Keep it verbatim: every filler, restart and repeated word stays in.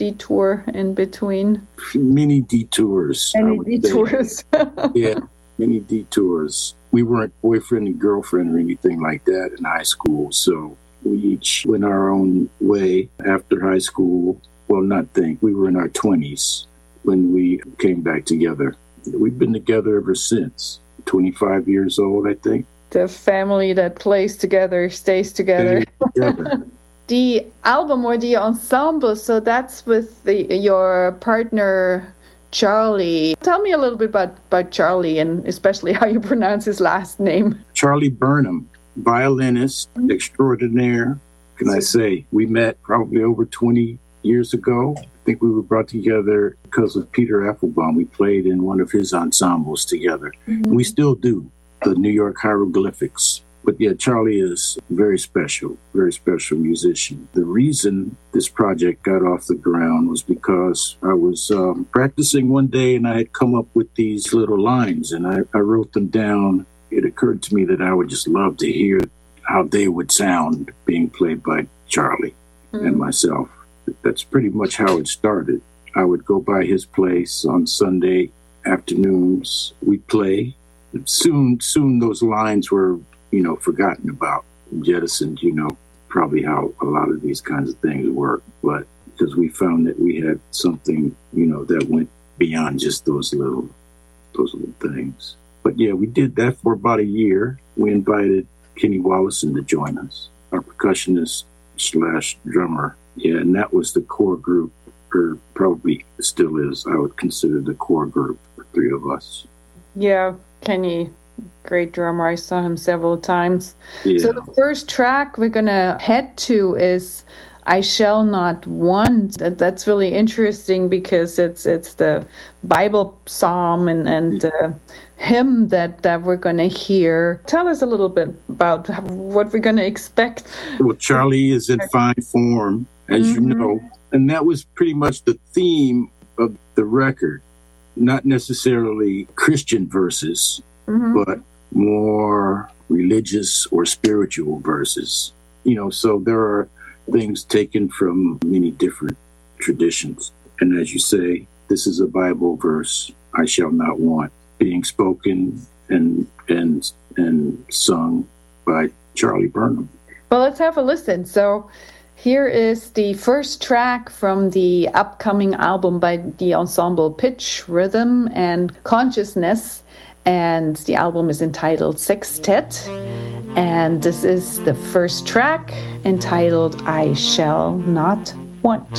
detour in between? Many detours. Many detours. Yeah, many detours. We weren't boyfriend and girlfriend or anything like that in high school, so we each went our own way after high school. Well, not think. We were in our twenties when we came back together. We've been together ever since. twenty-five years old, I think. The family that plays together stays together. together. The album or the ensemble, so that's with the, your partner, Charlie. Tell me a little bit about, about Charlie and especially how you pronounce his last name. Charlie Burnham, violinist extraordinaire. Can I say, we met probably over twenty years ago. I think we were brought together because of Peter Applebaum. We played in one of his ensembles together. Mm-hmm. We still do, the New York Hieroglyphics. But yeah, Charlie is very special, very special musician. The reason this project got off the ground was because I was um, practicing one day and I had come up with these little lines and I, I wrote them down. It occurred to me that I would just love to hear how they would sound being played by Charlie mm. and myself. That's pretty much how it started. I would go by his place on Sunday afternoons. We'd play. Soon, soon those lines were you know, forgotten about, jettisoned, you know, probably how a lot of these kinds of things work. But because we found that we had something, you know, that went beyond just those little, those little things. But yeah, we did that for about a year. We invited Kenny Wollesen to join us, our percussionist slash drummer. Yeah, and that was the core group, or probably still is, I would consider the core group, the three of us. Yeah, Kenny. Great drummer. I saw him several times. Yeah. So the first track we're going to head to is I Shall Not Want. That, that's really interesting because it's it's the Bible psalm and, and the hymn that, that we're going to hear. Tell us a little bit about what we're going to expect. Well, Charlie is in fine form, as mm-hmm. you know, and that was pretty much the theme of the record. Not necessarily Christian verses, Mm-hmm. but more religious or spiritual verses. You know, so there are things taken from many different traditions. And as you say, this is a Bible verse, I shall not want, being spoken and and and sung by Charlie Burnham. Well, let's have a listen. So here is the first track from the upcoming album by the ensemble Pitch, Rhythm, and Consciousness. And the album is entitled Sextet. And this is the first track entitled I Shall Not Want.